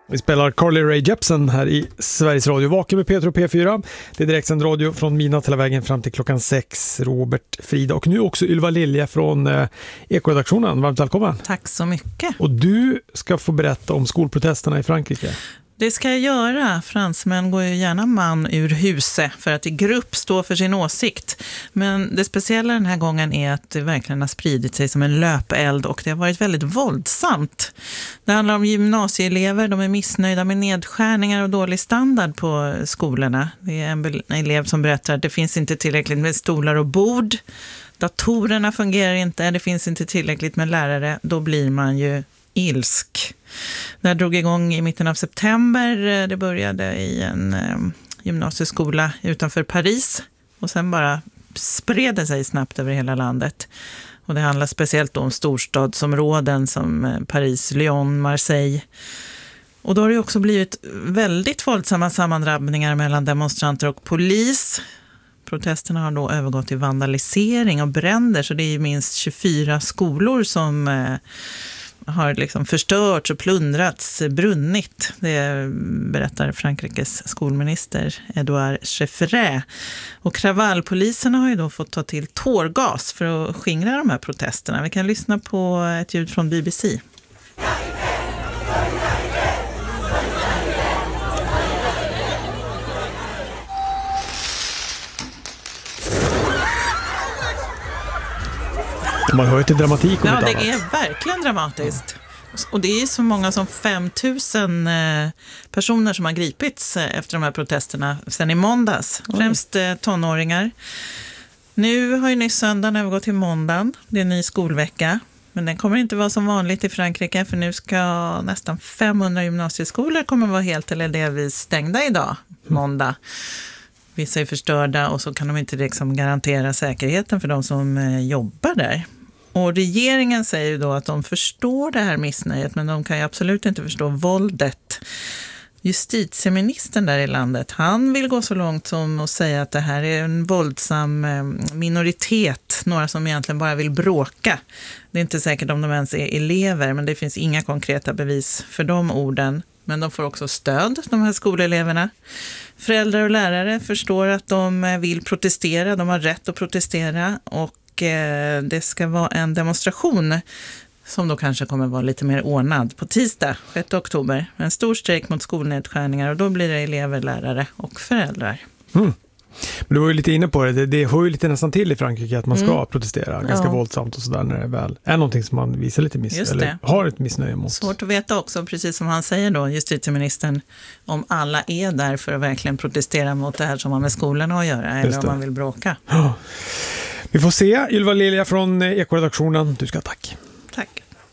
Vi spelar Carly Rae Jepsen här i Sveriges Radio. Vaken med Peter och P4. Det är direktsänd radio från midnatt hela vägen fram till klockan 6. Robert, Frida och nu också Ylva Lilja från Ekoredaktionen. Varmt välkommen. Tack så mycket. Och du ska få berätta om skolprotesterna i Frankrike. Det ska jag göra. Fransmän går ju gärna man ur huset för att i grupp stå för sin åsikt. Men det speciella den här gången är att det verkligen har spridit sig som en löpeld och det har varit väldigt våldsamt. Det handlar om gymnasieelever, de är missnöjda med nedskärningar och dålig standard på skolorna. Det är en elev som berättar att det finns inte tillräckligt med stolar och bord. Datorerna fungerar inte, det finns inte tillräckligt med lärare. Då blir man ju ilsk. Det här drog igång i mitten av september. Det började i en gymnasieskola utanför Paris och sen bara spred det sig snabbt över hela landet. Och det handlar speciellt om storstadsområden som Paris, Lyon, Marseille. Och då har det också blivit väldigt våldsamma sammandrabbningar mellan demonstranter och polis. Protesterna har då övergått till vandalisering och bränder, så det är minst 24 skolor som har liksom förstörts och plundrats, brunnit. Det berättar Frankrikes skolminister Edouard Chefferet. Och kravallpoliserna har ju då fått ta till tårgas för att skingra de här protesterna. Vi kan lyssna på ett ljud från BBC. Man hör ju till dramatik. Ja, det är verkligen dramatiskt. Och det är så många som 5 000 personer som har gripits efter de här protesterna sedan i måndags. Främst tonåringar. Nu har ju nyss söndagen övergått till måndagen. Det är en ny skolvecka. Men den kommer inte vara som vanligt i Frankrike, för nu ska nästan 500 gymnasieskolor kommer vara helt eller delvis stängda idag, måndag. Vissa är förstörda och så kan de inte liksom garantera säkerheten för de som jobbar där. Och regeringen säger ju då att de förstår det här missnöjet, men de kan ju absolut inte förstå våldet. Justitieministern där i landet, han vill gå så långt som att säga att det här är en våldsam minoritet, några som egentligen bara vill bråka. Det är inte säkert om de ens är elever, men det finns inga konkreta bevis för de orden. Men de får också stöd, de här skoleleverna. Föräldrar och lärare förstår att de vill protestera, de har rätt att protestera, och det ska vara en demonstration som då kanske kommer vara lite mer ordnad på tisdag, 6 oktober. En stor strejk mot skolnedskärningar, och då blir det elever, lärare och föräldrar. Men du var ju lite inne på det. Det hör ju lite nästan till i Frankrike att man ska protestera ganska våldsamt och sådär när det väl är någonting som man visar lite eller har ett missnöje mot. Svårt att veta också, precis som han säger då, justitieministern, om alla är där för att verkligen protestera mot det här som har med skolan att göra, eller om man vill bråka. Ja. Vi får se. Ylva Lilja från Ekoredaktionen. Du ska tack. Tack.